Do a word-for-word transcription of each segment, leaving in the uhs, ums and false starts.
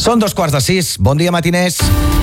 Són dos quarts de sis. Bon dia, matiners.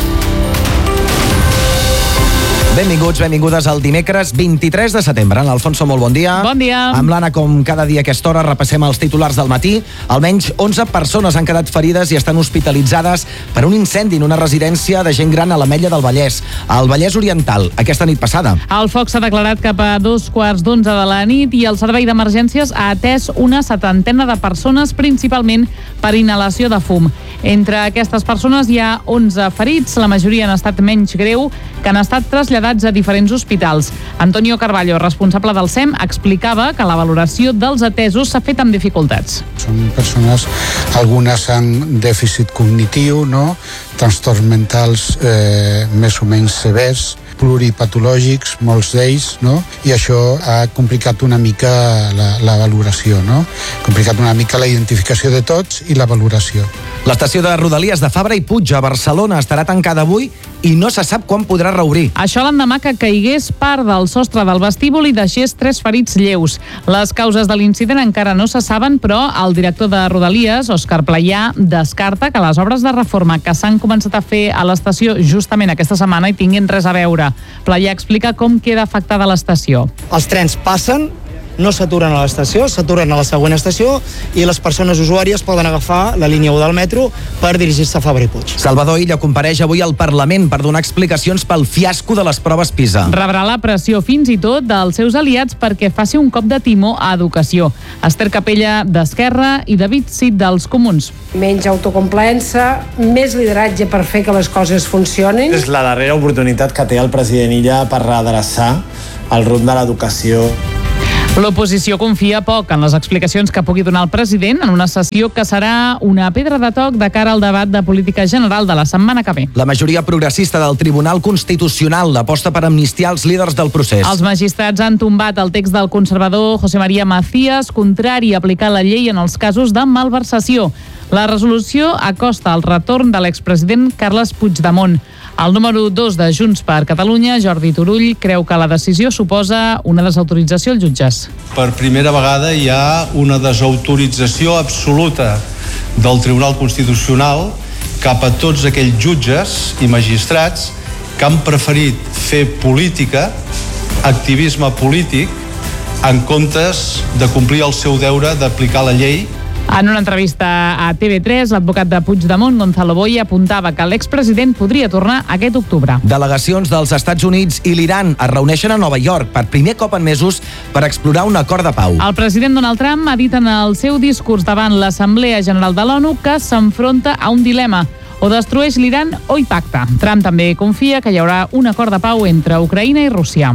Benvinguts, benvingudes al dimecres vint-i-tres de setembre. En Alfonso, molt bon dia. Bon dia. Amb l'Anna, com cada dia a aquesta hora, repassem els titulars del matí. Almenys onze persones han quedat ferides i estan hospitalitzades per un incendi en una residència de gent gran a l'Ametlla del Vallès, al Vallès Oriental, aquesta nit passada. El foc s'ha declarat cap a dos quarts d'onze de la nit i el servei d'emergències ha atès una setantena de persones, principalment per inhalació de fum. Entre aquestes persones hi ha onze ferits, la majoria han estat menys greu, que han estat traslladats a diferents hospitals. Antonio Carballo, responsable del S E M, explicava que la valoració dels atesos s'ha fet amb dificultats. Són persones, algunes amb dèficit cognitiu, no? Trastorns mentals eh, més o menys severs, pluripatològics, molts d'ells, no? I això ha complicat una mica la, la valoració, no? Complicat una mica la identificació de tots i la valoració. L'estació de Rodalies de Fabra i Puig a Barcelona estarà tancada avui i no se sap quan podrà reobrir. Això l'endemà que caigués part del sostre del vestíbul i deixés tres ferits lleus. Les causes de l'incident encara no se saben, però el director de Rodalies, Òscar Playà, descarta que les obres de reforma que s'han començat a fer a l'estació justament aquesta setmana hi tinguin res a veure. Playà explica com queda afectada l'estació. Els trens passen, no s'aturen a l'estació, s'aturen a la següent estació i les persones usuàries poden agafar la línia u del metro per dirigir-se a Fabra i Puig. Salvador Illa compareix avui al Parlament per donar explicacions pel fiasco de les proves PISA. Rebrà la pressió fins i tot dels seus aliats perquè faci un cop de timó a Educació. Esther Capella d'Esquerra i David Cid dels Comuns. Menys autocomplaença, més lideratge per fer que les coses funcionin. És la darrera oportunitat que té el president Illa per redreçar el rumb de l'educació. L'oposició confia poc en les explicacions que pugui donar el president en una sessió que serà una pedra de toc de cara al debat de política general de la setmana que ve. La majoria progressista del Tribunal Constitucional aposta per amnistiar els líders del procés. Els magistrats han tombat el text del conservador José María Macías, contrari a aplicar la llei en els casos de malversació. La resolució acosta el retorn de l'expresident Carles Puigdemont. El número dos de Junts per Catalunya, Jordi Turull, creu que la decisió suposa una desautorització als jutges. Per primera vegada hi ha una desautorització absoluta del Tribunal Constitucional cap a tots aquells jutges i magistrats que han preferit fer política, activisme polític, en comptes de complir el seu deure d'aplicar la llei. En una entrevista a T V tres, l'advocat de Puigdemont, Gonzalo Boye, apuntava que l'expresident podria tornar aquest octubre. Delegacions dels Estats Units i l'Iran es reuneixen a Nova York per primer cop en mesos per explorar un acord de pau. El president Donald Trump ha dit en el seu discurs davant l'Assemblea General de l'ONU que s'enfronta a un dilema: o destrueix l'Iran o hi pacta. Trump també confia que hi haurà un acord de pau entre Ucraïna i Rússia.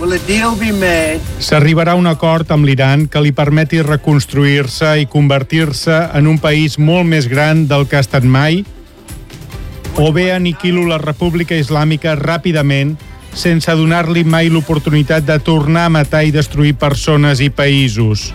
S'arribarà a un acord amb l'Iran que li permeti reconstruir-se i convertir-se en un país molt més gran del que ha estat mai, o bé aniquilo la República Islàmica ràpidament sense donar-li mai l'oportunitat de tornar a matar i destruir persones i països.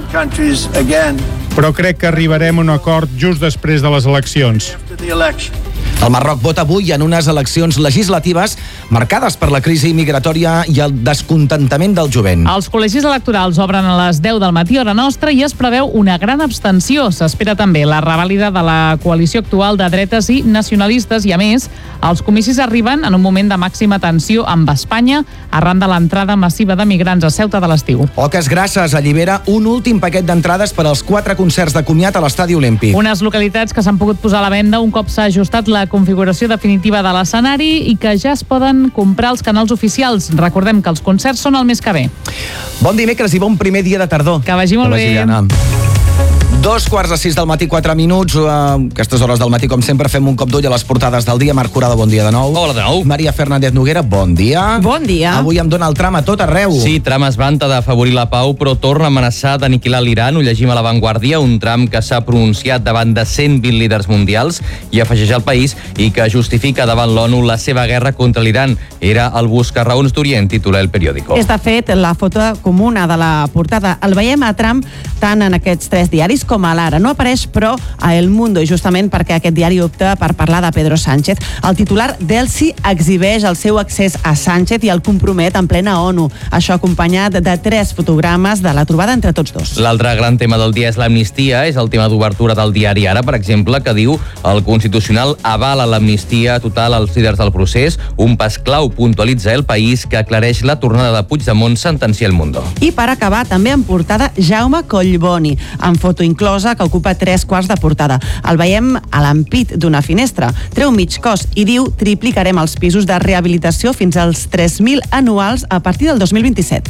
Però crec que arribarem a un acord just després de les eleccions. El Marroc vota avui en unes eleccions legislatives marcades per la crisi migratòria i el descontentament del jovent. Els col·legis electorals obren a les deu del matí hora nostra i es preveu una gran abstenció. S'espera també la revàlida de la coalició actual de dretes i nacionalistes i, a més, els comicis arriben en un moment de màxima tensió amb Espanya arran de l'entrada massiva de migrants a Ceuta de l'estiu. Oques Grasses allibera un últim paquet d'entrades per als quatre concerts de comiat a l'Estadi Olímpic. Unes localitats que s'han pogut posar a la venda un cop s'ha ajustat la configuració definitiva de l'escenari i que ja es poden comprar als canals oficials. Recordem que els concerts són el mes que ve. Bon dimecres i bon primer dia de tardor. Que vagi molt bé. Dos quarts de sis del matí, quatre minuts. Uh, aquestes hores del matí, com sempre, fem un cop d'ull a les portades del dia. Marc Curado, bon dia de nou. Hola de nou. Maria Fernández Noguera, bon dia. Bon dia. Avui amb Donald Trump a tot arreu. Sí, Trump es vanta d'afavorir la pau, però torna a amenaçar d'aniquilar l'Iran. Ho llegim a La Vanguardia, un Trump que s'ha pronunciat davant de cent vint líders mundials i afegeix al país i que justifica davant l'ONU la seva guerra contra l'Iran. Era el buscarraons d'Orient, titula El Periódico. És, de fet, la foto comuna de la portada. El veiem a Trump tant en aquests tres diaris com com a l'Ara. No apareix, però, a El Mundo, i justament perquè aquest diari opta per parlar de Pedro Sánchez. El titular Delsi exhibeix el seu accés a Sánchez i el compromet en plena ONU. Això acompanyat de tres fotogrames de la trobada entre tots dos. L'altre gran tema del dia és l'amnistia, és el tema d'obertura del diari Ara, per exemple, que diu el Constitucional avala l'amnistia total als líders del procés, un pas clau, puntualitza El País, que aclareix la tornada de Puigdemont, sentencia El Mundo. I per acabar, també en portada, Jaume Collboni, amb foto inclosa, que ocupa tres quarts de portada. El veiem a l'ampit d'una finestra. Treu mig cos i diu triplicarem els pisos de rehabilitació fins als tres mil anuals a partir del dos mil vint-i-set.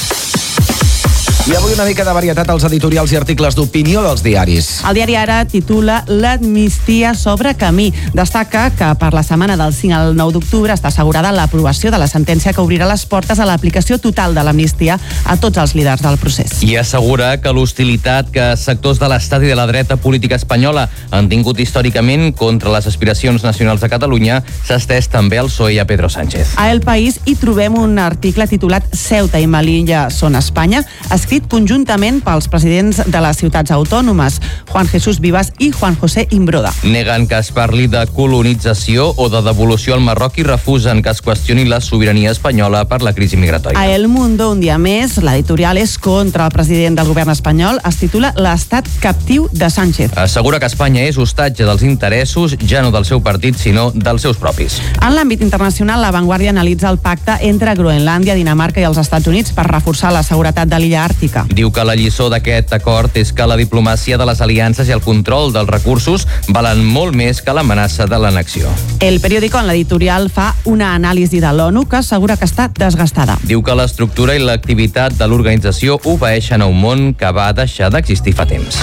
I avui una mica de varietat als editorials i articles d'opinió dels diaris. El diari Ara titula L'amnistia sobre camí. Destaca que per la setmana del cinc al nou d'octubre està assegurada l'aprovació de la sentència que obrirà les portes a l'aplicació total de l'amnistia a tots els líders del procés. I assegura que l'hostilitat que sectors de l'estat i de la dreta política espanyola han tingut històricament contra les aspiracions nacionals de Catalunya s'ha estès també al P S O E i a Pedro Sánchez. A El País hi trobem un article titulat Ceuta i Melilla són Espanya, escrit conjuntament pels presidents de les ciutats autònomes, Juan Jesús Vivas i Juan José Imbroda. Neguen que es parli de colonització o de devolució al Marroc i refusen que es qüestioni la sobirania espanyola per la crisi migratòria. A El Mundo, un dia més, l'editorial és contra el president del govern espanyol, es titula L'estat captiu de Sánchez. Assegura que Espanya és hostatge dels interessos, ja no del seu partit, sinó dels seus propis. En l'àmbit internacional, La Vanguardia analitza el pacte entre Groenlàndia, Dinamarca i els Estats Units per reforçar la seguretat de l'illa àrtica. Diu que la lliçó d'aquest acord és que la diplomàcia de les aliances i el control dels recursos valen molt més que l'amenaça de l'annexió. El periòdico en l'editorial fa una anàlisi de l'ONU que assegura que està desgastada. Diu que l'estructura i l'activitat de l'organització obeeixen a un món que va deixar d'existir fa temps.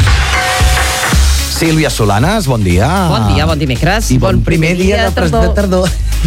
Sílvia Solanes, bon dia. Bon dia, bon dimecres. I bon, bon primer, primer dia de, pres- de tardor.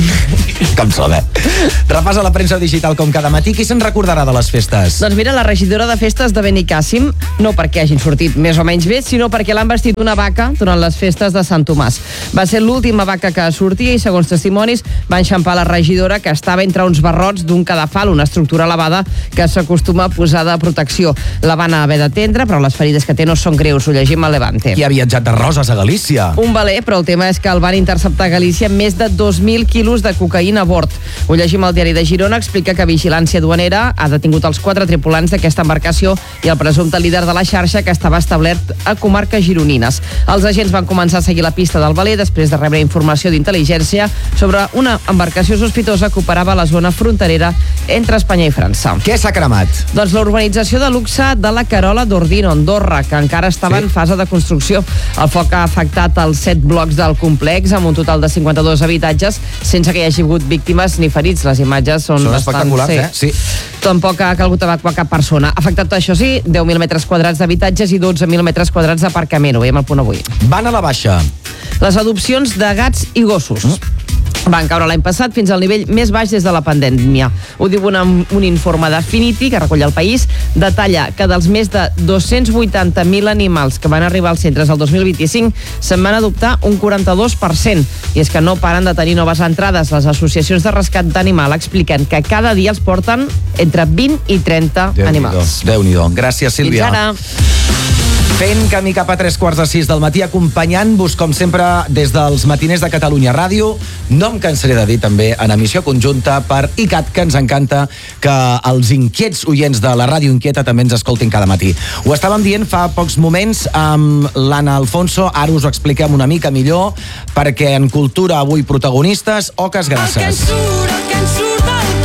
Com sona. Repassa la premsa digital com cada matí. Qui se'n recordarà de les festes? Doncs mira, la regidora de festes de Benicàssim, no perquè hagin sortit més o menys bé, sinó perquè l'han vestit una vaca durant les festes de Sant Tomàs. Va ser l'última vaca que sortia i, segons testimonis, va enxampar la regidora, que estava entre uns barrots d'un cadafal, una estructura elevada que s'acostuma a posar de protecció. La van haver d'atendre, però les ferides que té no són greus. Ho llegim a Levante. I ha viatjat de Roses a Galícia. Un valer, però el tema és que el van interceptar a Galícia amb més de dos mil quilos de cocaïna a bord. Ho llegim al diari de Girona, explica que Vigilància Duanera ha detingut els quatre tripulants d'aquesta embarcació i el presumpte líder de la xarxa, que estava establert a comarques gironines. Els agents van començar a seguir la pista del valer després de rebre informació d'intel·ligència sobre una embarcació sospitosa que operava a la zona fronterera entre Espanya i França. Què s'ha cremat? Doncs la urbanització de luxe de la Carola d'Ordino, Andorra, que encara estava sí. en fase de construcció. El foc ha afectat els set blocs del complex, amb un total de cinquanta-dos habitatges, sense que hi hagi hagut víctimes ni ferits. Les imatges són, són bastant... espectaculars, eh? Sí. Tampoc ha calgut evacuar cap persona. Ha afectat, això sí, deu mil metres quadrats d'habitatges i dotze mil metres quadrats d'aparcament. Ho veiem al punt avui. Van a la baixa. Les adopcions de gats i gossos. Mm. Van caure l'any passat fins al nivell més baix des de la pandèmia. Ho diu una, un informe d'Affinity que recull el País. Detalla que dels més de dos-cents vuitanta mil animals que van arribar als centres el dos mil vint-i-cinc se'n van adoptar un quaranta-dos per cent. I és que no paren de tenir noves entrades. Les associacions de rescat d'animal expliquen que cada dia els porten entre vint i trenta Déu animals. Déu-n'hi-do. Gràcies, Sílvia. Fins ara. Fent camí cap a tres quarts de sis del matí, acompanyant-vos, com sempre, des dels matiners de Catalunya Ràdio. No em cansaré de dir també en emissió conjunta per I C A T, que ens encanta que els inquiets oients de la Ràdio Inquieta també ens escoltin cada matí. Ho estàvem dient fa pocs moments amb l'Anna Alfonso, ara us ho expliquem una mica millor, perquè en cultura avui protagonistes, oques grasses. El que ens surt, el que ens surt del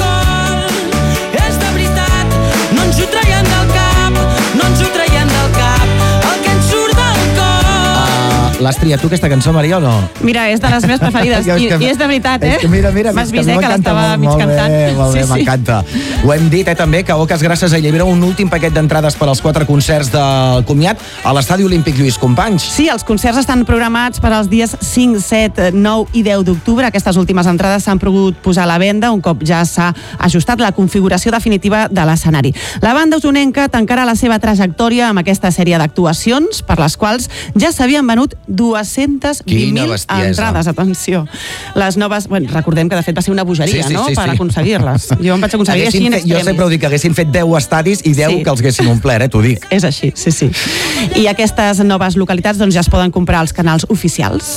cor, és de veritat, no ens ho traiem del cap, no ens ho traiem del cap. L'has triat tu, aquesta cançó, Maria, o no? Mira, és de les meves preferides. I, I és de veritat, eh? És que mira, mira, m'has vist, eh, que l'estava mig molt cantant. Bé, molt bé, sí, m'encanta. Sí. Ho hem dit, eh, també, que Oques Grasses allibera un últim paquet d'entrades per als quatre concerts del comiat a l'Estadi Olímpic Lluís Companys. Sí, els concerts estan programats per als dies cinc, set, nou i deu d'octubre. Aquestes últimes entrades s'han pogut posar a la venda un cop ja s'ha ajustat la configuració definitiva de l'escenari. La banda usonenca tancarà la seva trajectòria amb aquesta sèrie d'actuacions, per les quals ja s'havien venut dues-centes vint mil entrades, atenció. Les noves, bueno, recordem que de fet va ser una bogeria, sí, sí, no?, sí, per sí. aconseguir-les. Jo em vaig aconseguir Haguessin així en fet, jo extremis. sempre ho dic, que haguessin fet deu estadis i deu Sí. que els haguessin omplert, eh, t'ho dic. És així, sí, sí. I aquestes noves localitats doncs, ja es poden comprar als canals oficials.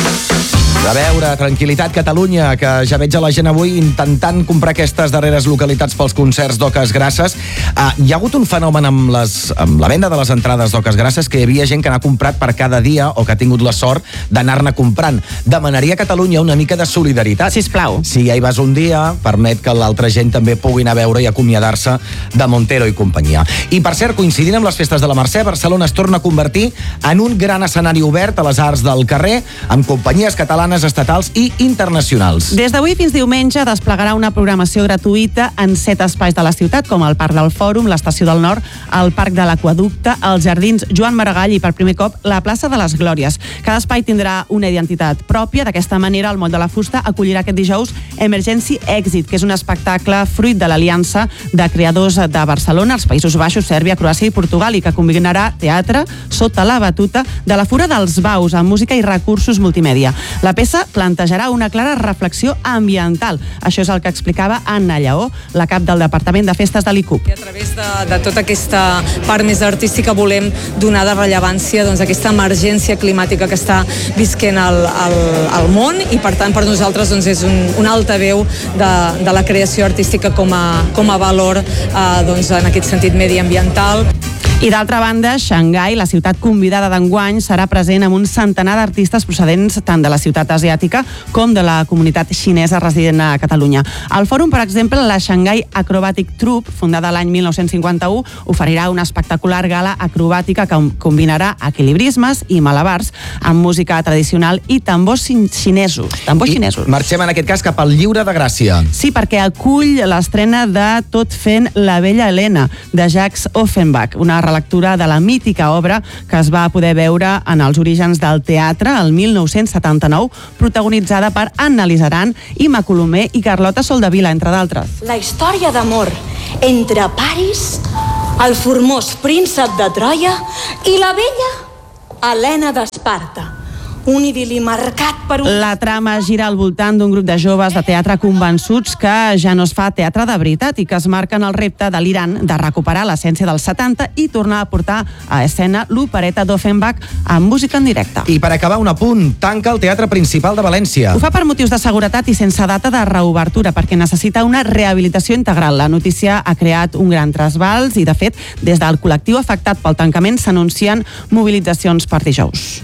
A veure, tranquil·litat Catalunya, que ja veig a la gent avui intentant comprar aquestes darreres localitats pels concerts d'Oques Grasses. Uh, hi ha hagut un fenomen amb, les, amb la venda de les entrades d'Oques Grasses, que hi havia gent que n'ha comprat per cada dia o que ha tingut la sort d'anar-ne comprant. Demanaria a Catalunya una mica de solidaritat. Sisplau. Si ja hi vas un dia, permet que l'altra gent també pugui anar a veure i acomiadar-se de Montero i companyia. I per cert, coincidint amb les festes de la Mercè, Barcelona es torna a convertir en un gran escenari obert a les arts del carrer, amb companyies catalanes, estatals i internacionals. Des d'avui fins diumenge desplegarà una programació gratuïta en set espais de la ciutat, com el Parc del Fòrum, l'Estació del Nord, el Parc de l'Aqüeducte, els Jardins Joan Maragall i, per primer cop, la plaça de les Glòries. Cada espai tindrà una identitat pròpia. D'aquesta manera, el Moll de la Fusta acollirà aquest dijous Emergency Exit, que és un espectacle fruit de l'aliança de creadors de Barcelona, els Països Baixos, Sèrbia, Croàcia i Portugal, i que combinarà teatre sota la batuta de la Fura dels Baus, amb música i recursos multimèdia. La peça plantejarà una clara reflexió ambiental. Això és el que explicava Anna Lleó, la cap del Departament de Festes de l'I C U P. A través de, de tota aquesta part més artística volem donar de rellevància doncs, a aquesta emergència climàtica que està visquent el, el, el món, i per tant per nosaltres doncs, és un, un altaveu de, de la creació artística com a, com a valor eh, doncs, en aquest sentit mediambiental. I d'altra banda, Xangai, la ciutat convidada d'enguany, serà present amb un centenar d'artistes procedents tant de la ciutat asiàtica com de la comunitat xinesa resident a Catalunya. Al fòrum, per exemple, la Shanghai Acrobatic Troupe, fundada l'any mil nou-cents cinquanta-u, oferirà una espectacular gala acrobàtica que combinarà equilibrismes i malabars amb música tradicional i tambors xinesos. Tambors I xinesos. Marxem en aquest cas cap al Lliure de Gràcia. Sí, perquè acull l'estrena de Tot fent la vella Helena, de Jacques Offenbach, una relectura de la mítica obra que es va poder veure en els orígens del teatre el mil nou-cents setanta-nou, protagonitzada per Anna Lizaran, Imma Colomer i Carlota Soldevila, entre d'altres. La història d'amor entre Paris, el formós príncep de Troia i la bella Helena d'Esparta. Un idili marcat per un... La trama gira al voltant d'un grup de joves de teatre convençuts que ja no es fa teatre de veritat i que es marquen el repte de l'Iran de recuperar l'essència dels setanta i tornar a portar a escena l'opereta d'Offenbach amb música en directe. I per acabar, un apunt. Tanca el Teatre Principal de València. Ho fa per motius de seguretat i sense data de reobertura, perquè necessita una rehabilitació integral. La notícia ha creat un gran trasbals i, de fet, des del col·lectiu afectat pel tancament s'anuncien mobilitzacions per dijous.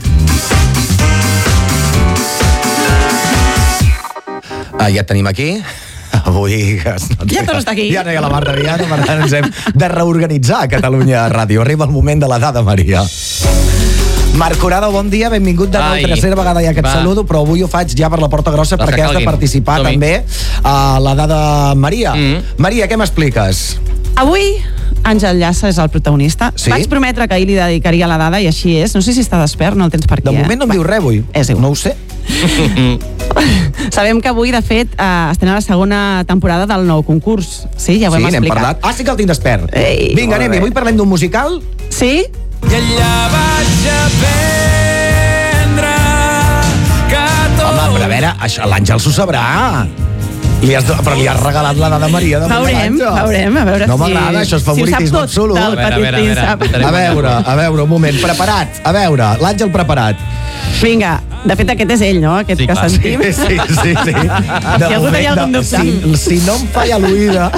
Ah, ja et tenim aquí. Avui... No ja tot està aquí. Ja no hi ha la Marta Viana, per tant ens hem de reorganitzar a Catalunya Ràdio. Arriba el moment de la dada, Maria. Marc Corado, bon dia, benvingut de nou. Tercera vegada ja que et va. saludo, però avui ho faig ja per la porta grossa, Les perquè que has de calguin. participar Som-hi. també a la dada Maria. Mm. Maria, què m'expliques? Avui, Àngel Llassa és el protagonista. Sí? Vaig prometre que ahir li dedicaria la dada i així és. No sé si està despert, no el tens per aquí. De moment no em diu res avui. És igual. No ho sé. Sabem que avui, de fet, eh, estrena la segona temporada del nou concurs. Sí, ja ho Sí, hem n'hem explicat. parlat. Ah, sí que el tinc despert. Ei, Vinga, molt anem-hi. bé. Avui parlem d'un musical? Sí? I allà vaig aprendre que tot... Home, però a veure, això l'Àngel s'ho sabrà. Li has, però li has regalat la dada Maria de Veurem, l'Àngel. veurem, a veure no si... m'agrada, això és si ho favoritisme sap tot absolut. del Petit A veure, a veure, Príncep. a A veure, a veure, un moment. Preparat, a veure, l'Àngel preparat. Vinga, de fet aquest és ell, no? Aquest Sí, que clar. sentim. Sí, sí, sí. Si algú tenia algun de- dubte. Si, si no em falla l'oïda...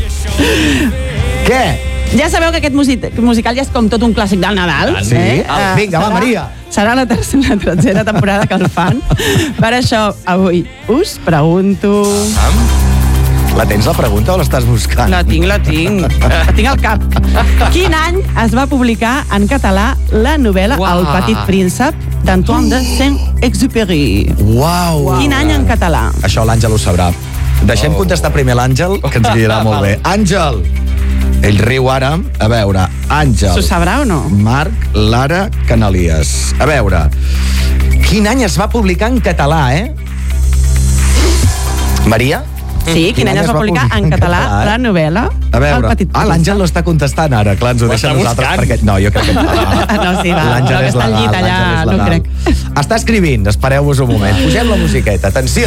Què? Ja sabeu que aquest music musical ja és com tot un clàssic del Nadal. Sí? Eh? Ah, vinga, va, serà- Maria. Serà la tercera, la tercera temporada que el fan. Per això, avui us pregunto... La tens la pregunta o l'estàs buscant? La tinc, la tinc. La tinc al cap. Quin any es va publicar en català la novel·la Uau. El Petit Príncep d'Antoine de Saint-Exupéry? Uau. Quin any en català? Això l'Àngel ho sabrà. Deixem contestar primer l'Àngel, que ens guiarà molt bé. Àngel! Ell riu ara. A veure, Àngel. S'ho sabrà o no? Marc, Lara, Canalies. A veure, quin any es va publicar en català, eh? Maria? Sí, quin any es va publicar en català la novel·la A veure, El Petit ah, l'Àngel no està contestant ara, clar, ens ho Ho deixa està a nosaltres, buscant. perquè... No, jo crec que... No, sí, va, L'Àngel però que és està al legal, llit allà, l'Àngel és no legal. crec. Està escrivint, espereu-vos un moment. Pugem la musiqueta, atenció.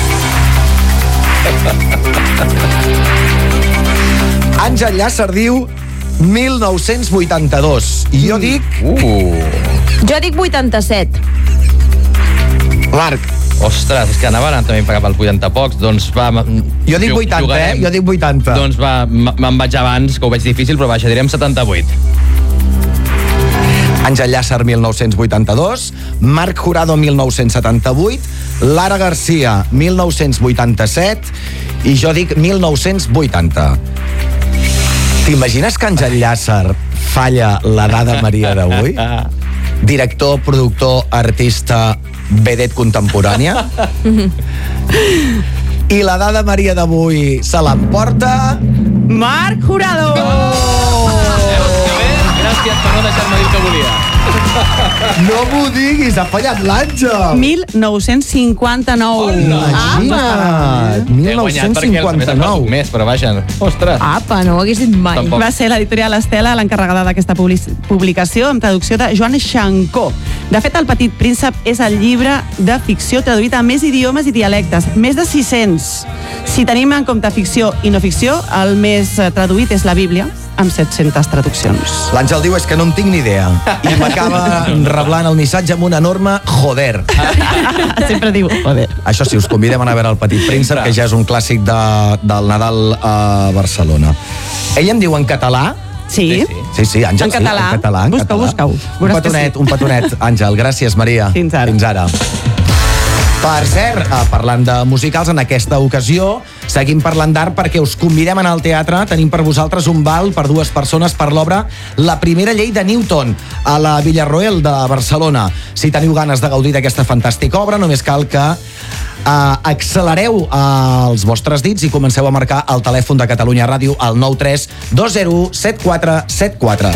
Àngel Llàcer diu mil nou-cents vuitanta-dos. I jo dic... Uh. Jo dic vuitanta-set. Marc. Ostres, és que anava anant també cap al vuitanta pocs, doncs va... Jo dic vuitanta, jugarem. eh? Jo dic vuitanta. Doncs va, me'n vaig abans, que ho veig difícil, però vaja, direm setanta-vuit. Àngel Llàcer, mil nou-cents vuitanta-dos, Marc Jurado, mil nou-cents setanta-vuit, Lara Garcia, mil nou-cents vuitanta-set, i jo dic mil nou-cents vuitanta. T'imagines que Àngel Llàcer falla la dada Maria d'avui? Director, productor, artista, vedet contemporània? I la dada Maria d'avui se l'emporta... Marc Jurado! Oh! Gràcies per no deixar-me dir el que volia. No m'ho diguis, ha fallat l'Àngel. mil nou-cents cinquanta-nou. Imagina't, mil nou-cents cinquanta-nou. Més, però vaja, ostres. Apa, no ho hagués dit mai. Va ser l'editorial Estela l'encarregada d'aquesta publicació amb traducció de Joan Xancó. De fet, El Petit Príncep és el llibre de ficció traduït a més idiomes i dialectes, més de sis-cents. Si tenim en compte ficció i no ficció, el més traduït és la Bíblia, amb set-centes traduccions. L'Àngel diu és que no en tinc ni idea. I m'acaba reblant el missatge amb un enorme joder. Sempre diu joder. Això sí, us convidem a anar a veure El Petit Príncep, que ja és un clàssic de, del Nadal a Barcelona. Ell em diu en català. Sí. Sí, sí, Àngel, en català. Sí, en català. En busca, català. busca-ho. Un petonet, un petonet, Àngel. Gràcies, Maria. Fins ara. Fins ara. Per cert, parlant de musicals, en aquesta ocasió seguim parlant d'art perquè us convidem a anar al teatre. Tenim per vosaltres un val per dues persones per l'obra La primera llei de Newton a la Villarroel de Barcelona. Si teniu ganes de gaudir d'aquesta fantàstica obra, només cal que eh, accelereu eh, els vostres dits i comenceu a marcar el telèfon de Catalunya Ràdio al nou tres dos zero set quatre set quatre.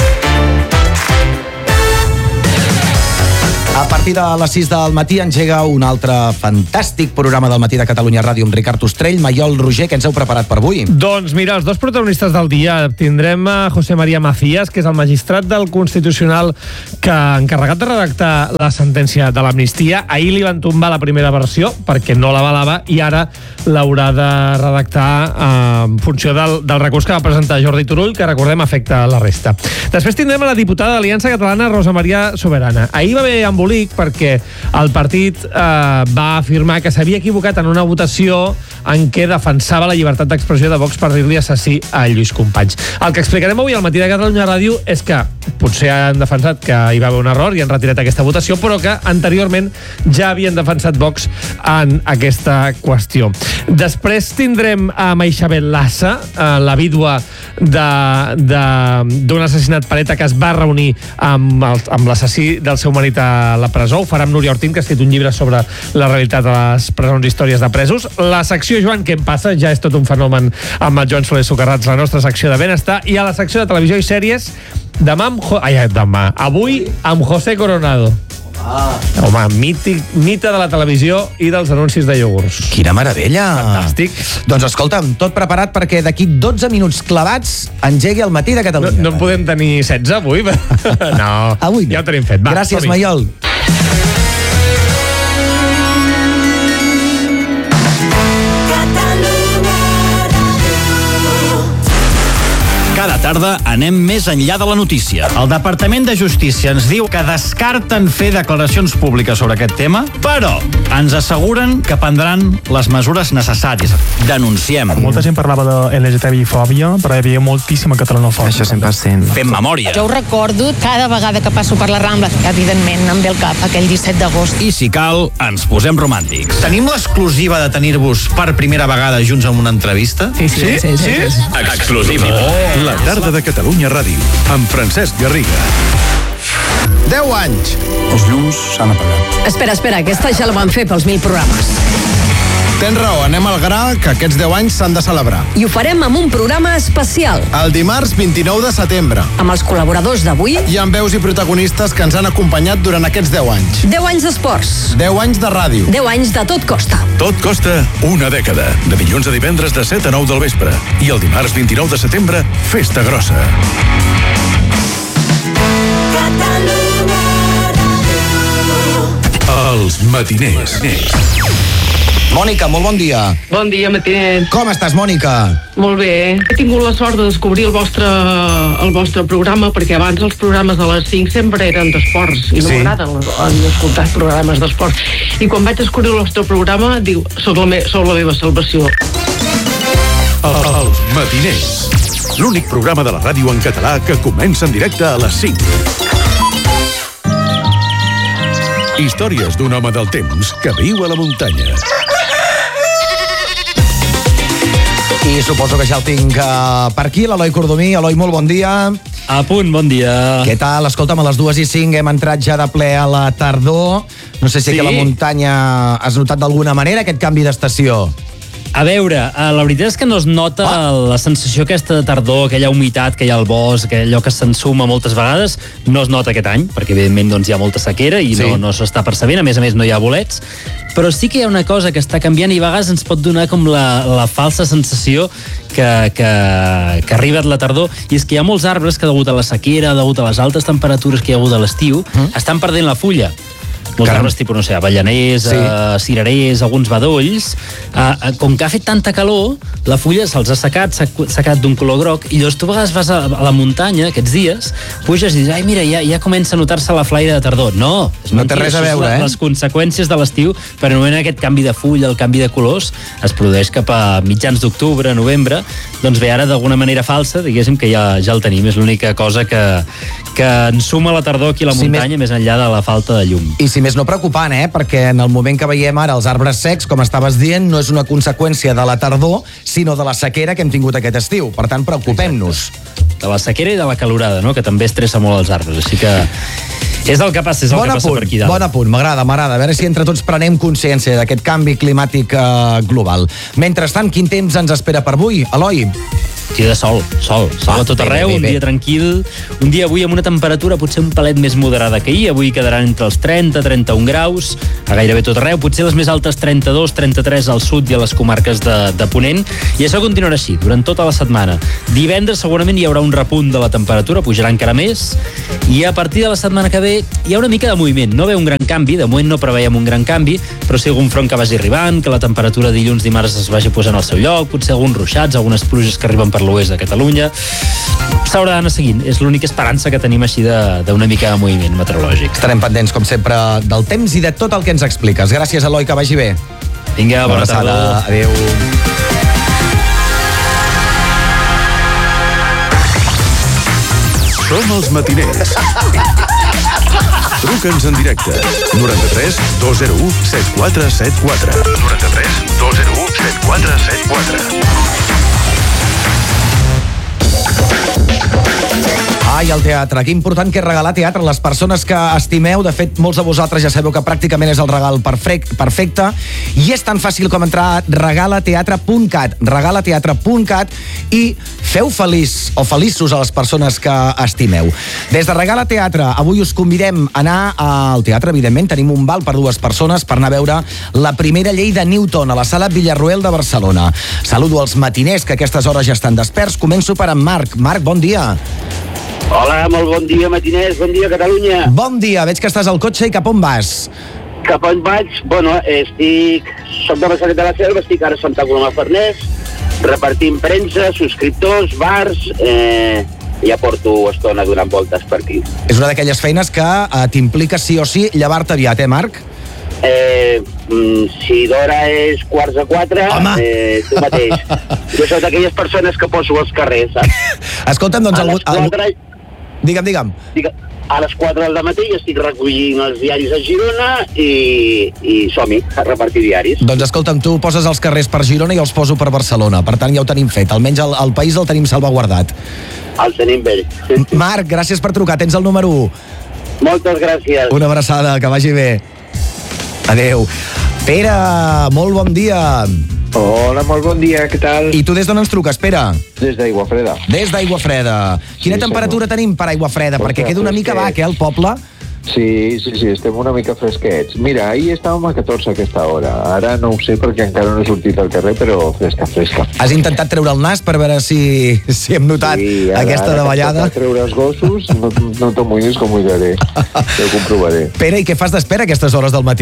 A partir de les sis del matí engega un altre fantàstic programa del matí de Catalunya Ràdio amb Ricard Ostrell. Maiol, Roger, què ens heu preparat per avui? Doncs mira, els dos protagonistes del dia. Tindrem a José María Macías, que és el magistrat del Constitucional que encarregat de redactar la sentència de l'amnistia. Ahir li van tombar la primera versió perquè no l'avalava i ara l'haurà de redactar eh, en funció del, del recurs que va presentar Jordi Turull, que recordem afecta la resta. Després tindrem a la diputada d'Aliança Catalana, Rosa Maria Soberana. Ahir va haver embolic perquè el partit eh, va afirmar que s'havia equivocat en una votació en què defensava la llibertat d'expressió de Vox per dir-li assassí a Lluís Companys. El que explicarem avui al matí de Catalunya Ràdio és que potser han defensat que hi va haver un error i han retirat aquesta votació, però que anteriorment ja havien defensat Vox en aquesta qüestió. Després tindrem a Maixabel Lassa, la vídua d'un assassinat per ETA, que es va reunir amb, el, amb l'assassí del seu marit a la presó. Ho farà amb Núria Ortín, que ha escrit un llibre sobre la realitat de les presons i històries de presos. La secció Joan, què em passa? Ja és tot un fenomen amb el Joan Soler Socarrats, la nostra secció de benestar. I a la secció de televisió i sèries, demà amb... Jo... Ai, demà. Avui amb José Coronado. Ah. Home, mític, mite de la televisió i dels anuncis de iogurts. Quina meravella! Fantàstic. Doncs escolta'm, tot preparat perquè d'aquí dotze minuts clavats engegui el matí de Catalunya. No, no en podem tenir setze avui? No, avui no. Ja ho tenim fet. Va, gràcies, Maiol. Cada tarda anem més enllà de la notícia. El Departament de Justícia ens diu que descarten fer declaracions públiques sobre aquest tema, però ens asseguren que prendran les mesures necessàries. Denunciem. Molta gent parlava de L G T B I fòbia, però hi havia moltíssima catalanofòbia. Això cent per cent. Fem memòria. Jo ho recordo cada vegada que passo per la Rambla. Evidentment, em ve al cap aquell disset d'agost. I si cal, ens posem romàntics. Tenim l'exclusiva de tenir-vos per primera vegada junts en una entrevista? Sí, sí. sí, sí, sí, sí. Exclusiva. Oh. La tarda de Catalunya Ràdio, amb Francesc Garriga. deu anys. Els llums s'han apagat. Espera, espera, aquesta ja la van fer pels mil programes. Tens raó, anem al gra, que aquests deu anys s'han de celebrar. I ho farem amb un programa especial. El dimarts vint-i-nou de setembre. Amb els col·laboradors d'avui. I amb veus i protagonistes que ens han acompanyat durant aquests deu anys. deu anys d'esports. deu anys de ràdio. deu anys de Tot Costa. Tot costa una dècada. De dilluns a divendres de set a nou del vespre. I el dimarts vint-i-nou de setembre, festa grossa. Els matiners. Mònica, molt bon dia. Bon dia, matiners. Com estàs, Mònica? Molt bé. He tingut la sort de descobrir el vostre, el vostre programa, perquè abans els programes de les cinc sempre eren d'esports, i no Sí. m'agraden escoltar programes d'esports. I quan vaig descobrir el vostre programa, diu, sou la, me sou la meva salvació. Els matiners. L'únic programa de la ràdio en català que comença en directe a les cinc. Històries d'un home del temps que viu a la muntanya. I suposo que ja el tinc uh, per aquí, l'Eloi Cordomí. Eloi, molt bon dia. A punt, bon dia. Què tal? Escolta'm, a les dues i cinc hem entrat ja de ple a la tardor. No sé si Sí. aquí a la muntanya has notat d'alguna manera aquest canvi d'estació. A veure, eh, la veritat és que no es nota ah. la sensació aquesta de tardor, aquella humitat que hi ha al bosc, allò que s'ensuma moltes vegades, no es nota aquest any, perquè evidentment doncs, hi ha molta sequera i sí. no, no s'està percebent, a més a més no hi ha bolets, però sí que hi ha una cosa que està canviant i a vegades ens pot donar com la, la falsa sensació que, que, que arriba la tardor, i és que hi ha molts arbres que degut a la sequera, degut a les altes temperatures que hi ha hagut a l'estiu, mm. estan perdent la fulla. Molts arbres tipus, no sé, avellaners, sí. uh, cirerers, alguns badolls. Uh, uh, com que ha fet tanta calor, la fulla se'ls ha secat, s'ha secat d'un color groc, i llavors tu a vegades vas a, a la muntanya aquests dies, puges i dius, ai, mira, ja, ja comença a notar-se la flaire de tardor. No, és no té res a veure, eh? Les conseqüències de l'estiu, per anomenar aquest canvi de fulla, el canvi de colors, es produeix cap a mitjans d'octubre, novembre, doncs bé, ara d'alguna manera falsa, diguéssim que ja, ja el tenim, és l'única cosa que, que ensuma la tardor aquí a la Sí, muntanya, més... més enllà de la falta de llum. I si més no preocupant, eh? Perquè en el moment que veiem ara els arbres secs, com estaves dient, no és una conseqüència de la tardor, sinó de la sequera que hem tingut aquest estiu. Per tant, preocupem-nos. De la sequera i de la calorada, no? Que també estressa molt els arbres, així que és el que passa, és el bon que passa apunt, per aquí dalt. Bon apunt, m'agrada, m'agrada. A veure si entre tots prenem consciència d'aquest canvi climàtic eh, global. Mentrestant, quin temps ens espera per avui, Eloi? Dia de sol, sol, sol ah, a tot arreu, bé, bé, bé. Un dia tranquil, un dia avui amb una temperatura potser un palet més moderada que ahir, avui quedaran entre els trenta i trenta un graus, a gairebé tot arreu, potser les més altes trenta-dos trenta-tres al sud i a les comarques de, de Ponent, i això continuarà així durant tota la setmana. Divendres segurament hi haurà un repunt de la temperatura, pujarà encara més, i a partir de la setmana que ve hi ha una mica de moviment, no ve un gran canvi, de moment no preveiem un gran canvi, però si algun front que vagi arribant, que la temperatura dilluns, dimarts es vagi posant al seu lloc, potser alguns ruixats, algunes pluges que arriben per l'oest de Catalunya, s'haurà d'anar seguint. És l'única esperança que tenim així d'una mica de moviment meteorològic. Estarem pendents, com sempre, del temps i de tot el que ens expliques. Gràcies, Eloi, que vagi bé. Vinga, bona tarda. Adéu. Som els matiners. Truca'ns en directe. noranta-tres dos zero u set quatre set quatre. noranta-tres dos zero u set quatre set quatre. Ai, el teatre. Que important que és regalar teatre a les persones que estimeu. De fet, molts de vosaltres ja sabeu que pràcticament és el regal perfecte. I és tan fàcil com entrar a regalateatre punt cat. regalateatre punt cat i feu feliç o feliços a les persones que estimeu. Des de Regala Teatre, avui us convidem a anar al teatre, evidentment. Tenim un val per dues persones per anar a veure la primera llei de Newton a la sala Villarroel de Barcelona. Saludo als matiners que a aquestes hores ja estan desperts. Començo per en Marc. Marc, bon dia. Hola, molt bon dia, matiners. Bon dia, Catalunya. Bon dia. Veig que estàs al cotxe i cap on vas? Cap on vaig? Bueno, estic... Soc de Maçanet de la Selva, estic ara a Santa Coloma Farners, repartint premsa, subscriptors, bars... Eh, ja porto estona donant voltes per aquí. És una d'aquelles feines que eh, t'implica sí o sí llevar-te aviat, eh, Marc? Eh, si d'hora és quarts de quatre, eh, tu mateix. Jo soc d'aquelles persones que poso als carrers, saps? Escolta'm, doncs... A les quatre... Digue'm, digue'm. A les quatre del matí estic recollint els diaris a Girona i, i som-hi, a repartir diaris. Doncs escolta'm, tu poses els carrers per Girona i els poso per Barcelona. Per tant, ja ho tenim fet. Almenys el, el país el tenim salvaguardat. El tenim bé. Marc, gràcies per trucar. Tens el número u. Moltes gràcies. Una abraçada, que vagi bé. Adéu. Pere, molt bon dia. Hola, molt bon dia, què tal? I tu des d'on ens truques, Pere? Des d'Aigua Freda. Des d'Aigua Freda. Quina Sí, temperatura senyor. tenim per Aigua Freda? Pues Perquè que queda una mica fresquet. bac, eh, el poble. Sí, sí, sí, estem una mica fresquets. Mira, ahir estàvem a catorze a aquesta hora. Ara no ho sé perquè encara no he sortit al carrer, però fresca, fresca. Has intentat treure el nas per veure si, si hem notat Sí, ara, aquesta ara davallada? que treure els gossos, no, no t'ho mullis com ho diré. Ho comprovaré. Pere, i què fas d'espera a aquestes hores del matí?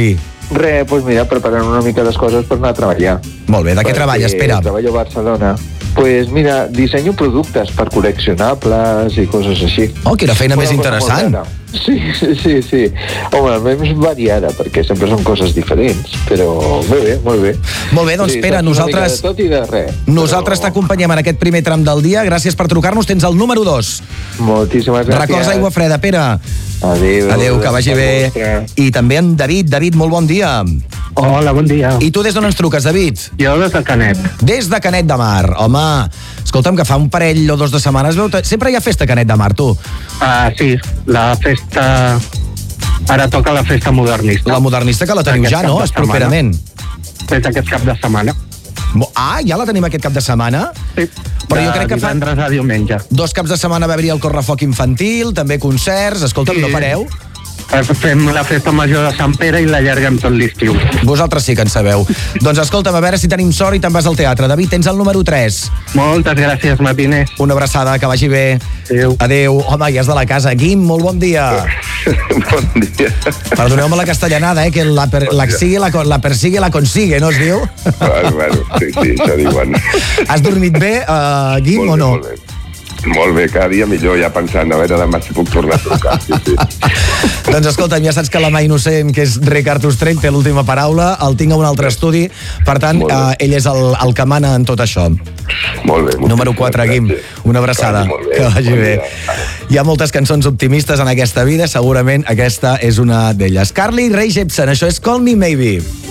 Res, doncs mira, preparant una mica les coses per anar a treballar. Molt bé, de què treballes, Pere? Treballo a Barcelona. Pues mira, dissenyo productes per col·leccionables i coses així. Oh, quina feina més interessant. Sí, sí, sí, sí. Home, almenys variada, perquè sempre són coses diferents, però molt bé, molt bé. Molt bé, doncs sí, Pere, nosaltres... De tot i de res. Nosaltres però... t'acompanyem en aquest primer tram del dia. Gràcies per trucar-nos, tens el número dos. Moltíssimes gràcies. Records aigua freda, Pere. Adéu. Adéu, que vagi bé. I també en David. David, molt bon dia. Hola, bon dia. I tu des d'on ens truques, David? Jo des de Canet. Des de Canet de Mar. Home, escolta'm, que fa un parell o dos de setmanes veu... Sempre hi ha festa a Canet de Mar, tu. Ah, sí, la festa... Ara toca la festa modernista. La modernista que la teniu ja, no? És properament. És aquest cap de setmana. Ah, ja la tenim aquest cap de setmana? Sí, però jo crec que fa... divendres a diumenge. Dos caps de setmana va haver-hi el correfoc infantil, també concerts, escolta'm, sí. No pareu? Fem la festa major de Sant Pere i l'allarguem tot l'estiu. Vosaltres sí que en sabeu. Doncs escolta'm, a veure si tenim sort i te'n vas al teatre. David, tens el número tres. Moltes gràcies, Martínez. Una abraçada, que vagi bé. Adéu. Adéu. Home, ja és de la casa. Guim, molt bon dia. Bon dia. Perdoneu-me la castellanada, eh, que la, per, la, sigue, la, la persigue la consigue, no es diu? Bueno, bueno, sí, sí, això diuen. Has dormit bé, uh, Guim, molt o no? Bé, molt bé. Molt bé, cada dia millor, ja pensant, a veure demà si puc tornar a trucar. Sí, sí. Doncs escolta'm, ja saps que la mà innocent, que és Ricard Ustrell, té l'última paraula, el tinc a un altre estudi, per tant, eh, ell és el, el que mana en tot això. Molt bé. Número quatre, Guim, una abraçada. Vagi bé, que vagi bon bé. Hi ha moltes cançons optimistes en aquesta vida, segurament aquesta és una d'elles. Carly Rae Jepsen, això és Call Me Maybe.